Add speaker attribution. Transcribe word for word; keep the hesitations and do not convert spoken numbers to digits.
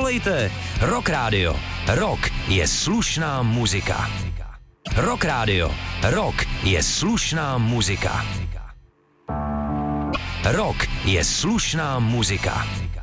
Speaker 1: Volejte! Rock Radio. Rock je slušná muzika. Rock Radio. Rock je slušná muzika. Rock je slušná muzika.